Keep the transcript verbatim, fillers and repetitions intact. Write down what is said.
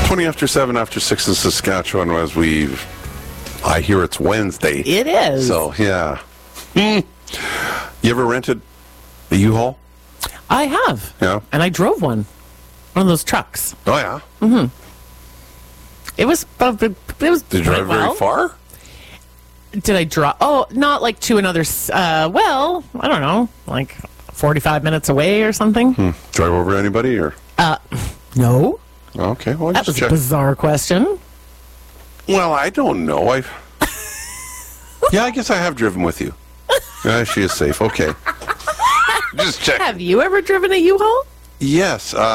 twenty after seven after six in Saskatchewan as we, I hear it's Wednesday. It is. So, yeah. Hmm. You ever rented a U-Haul? I have. Yeah. And I drove one. One of those trucks. Oh, yeah? Mm-hmm. It was, uh, it was Did you drive well. very far? Did I drive? Oh, not like to another, uh, well, I don't know, like forty-five minutes away or something. Hmm. Drive over anybody or? Uh, no. Okay, well, That just was check. a bizarre question. Well, I don't know. I. Yeah, I guess I have driven with you. Yeah, she is safe. Okay. Just check. Have you ever driven a U-Haul? Yes. Uh,